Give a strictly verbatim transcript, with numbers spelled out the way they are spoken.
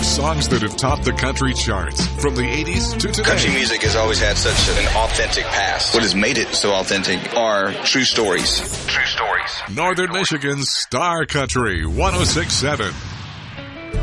songs that have topped the country charts from the eighties to today. Country music has always had such an authentic past. What has made it so authentic are true stories. True stories. Northern Michigan's Star Country one oh six point seven.